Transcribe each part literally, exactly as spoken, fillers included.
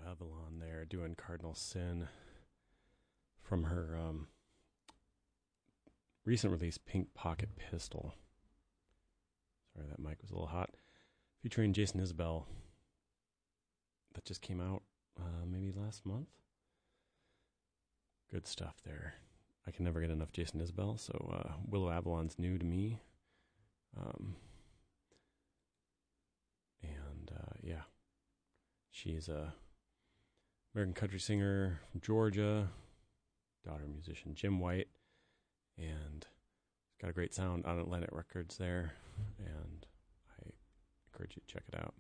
Avalon there doing Cardinal Sin from her um, recent release, Pink Pocket Pistol. Sorry, that mic was a little hot. Featuring Jason Isbell. That just came out uh, maybe last month. Good stuff there. I can never get enough Jason Isbell, so uh, Willow Avalon's new to me. Um, and uh, yeah, she's a American country singer from Georgia, daughter of musician Jim White, and got a great sound on Atlantic Records there, and I encourage you to check it out.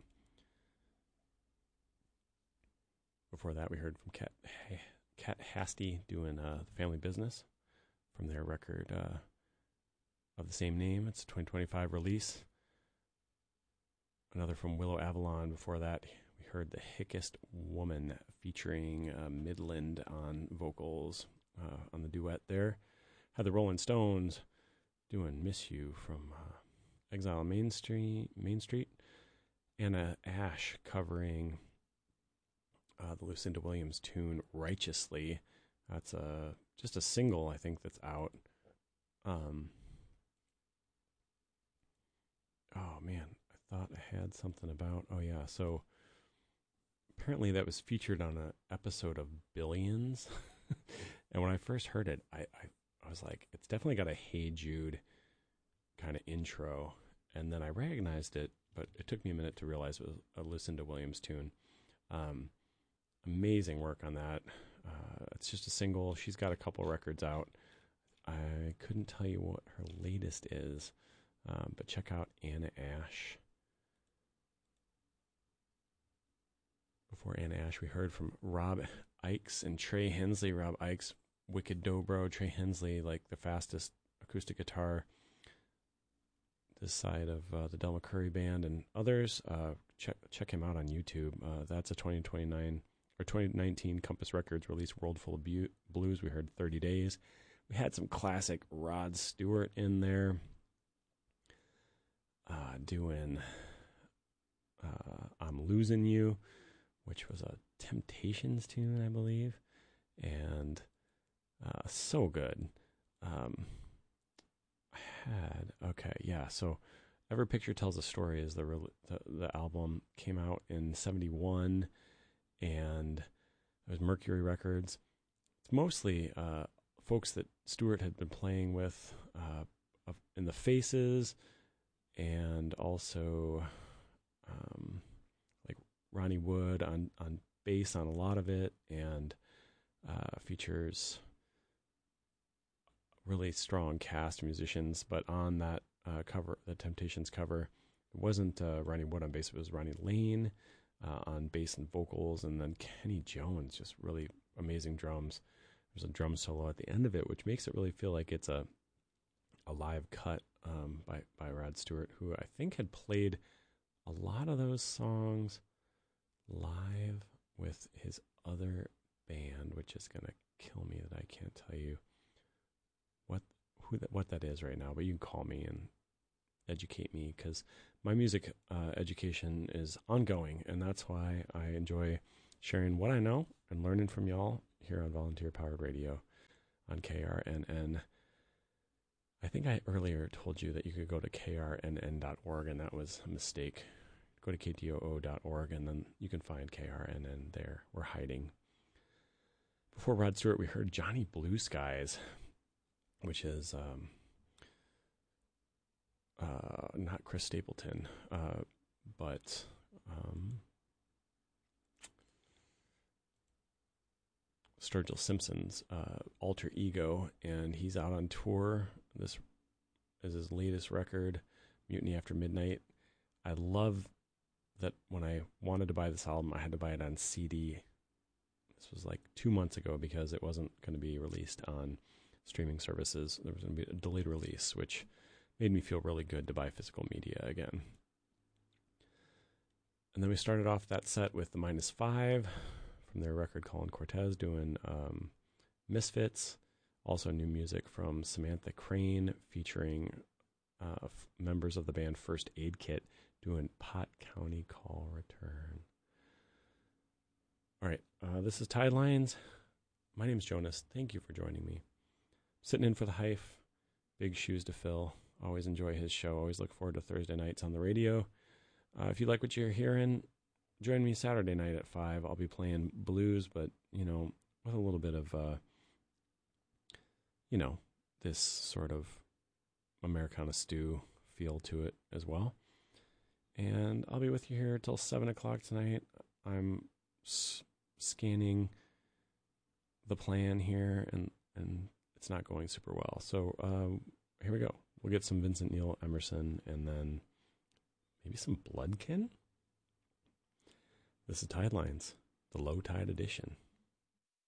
Before that, we heard from Cat Cat Hasty doing uh, The Family Business from their record uh, of the same name. It's a twenty twenty-five release. Another from Willow Avalon. Before that, we heard The Hickest Woman featuring uh, Midland on vocals uh, on the duet there. Had the Rolling Stones doing Miss You from uh, Exile on Main Street, Main Street. Anna Ash covering uh, the Lucinda Williams tune Righteously. That's a, just a single, I think, that's out. Um, oh, man. I thought I had something about... Oh, yeah. So apparently that was featured on an episode of Billions. And when I first heard it, I, I, I was like, it's definitely got a Hey Jude kind of intro. And then I recognized it, but it took me a minute to realize it was a Lucinda Williams tune. Um, amazing work on that. Uh, it's just a single. She's got a couple records out. I couldn't tell you what her latest is, um, but check out Anna Ash. Before Anna Ash, we heard from Rob Ickes and Trey Hensley. Rob Ickes, Wicked Dobro. Trey Hensley, like the fastest acoustic guitar this side of uh, the Del McCurry Band, and others. Uh, check check him out on YouTube. Uh, that's a twenty twenty-nine or twenty nineteen Compass Records release, World Full of Bu- Blues. We heard thirty days. We had some classic Rod Stewart in there, uh, doing uh, I'm Losing You, which was a Temptations tune, I believe, and uh, so good. Um, I had, okay, yeah, so Every Picture Tells a Story is the, the the album. Came out in seventy-one, and it was Mercury Records. It's mostly uh, folks that Stewart had been playing with uh, in the Faces, and also um, like Ronnie Wood on, on bass on a lot of it, and uh, features really strong cast of musicians. But on that uh, cover, the Temptations cover, it wasn't uh, Ronnie Wood on bass, it was Ronnie Lane uh, on bass and vocals, and then Kenny Jones, just really amazing drums. There's a drum solo at the end of it, which makes it really feel like it's a a live cut um, by, by Rod Stewart, who I think had played a lot of those songs live with his other band, which is going to kill me that I can't tell you what who that, what that is right now, but you can call me and educate me, because my music uh, education is ongoing, and that's why I enjoy sharing what I know and learning from y'all here on Volunteer Powered Radio on K R N N. I think I earlier told you that you could go to K R N N dot org, and that was a mistake. Go to K T O O dot org, and then you can find K R N N there. We're hiding. Before Rod Stewart, we heard Johnny Blue Skies, which is um, uh, not Chris Stapleton, uh, but um, Sturgill Simpson's uh, alter ego, and he's out on tour. This is his latest record, Mutiny After Midnight. I love that when I wanted to buy this album, I had to buy it on C D. This was like two months ago because it wasn't going to be released on streaming services. There was going to be a delayed release, which made me feel really good to buy physical media again. And then we started off that set with the Minus Five from their record Colin Cortez doing um, Misfits. Also new music from Samantha Crane featuring uh, f- members of the band First Aid Kit doing Pot County Call Return. All right, this is Tidelines. My name's Jonas. Thank you for joining me. Sitting in for the Hyph. Big shoes to fill. Always enjoy his show. Always look forward to Thursday nights on the radio. Uh, if you like what you're hearing, join me Saturday night at five. I'll be playing blues, but, you know, with a little bit of, uh, you know, this sort of Americana stew feel to it as well. And I'll be with you here till seven o'clock tonight. I'm s- scanning the plan here, and, and it's not going super well. So uh, here we go. We'll get some Vincent Neil Emerson, and then maybe some Bloodkin. This is Tidelines, the Low Tide edition.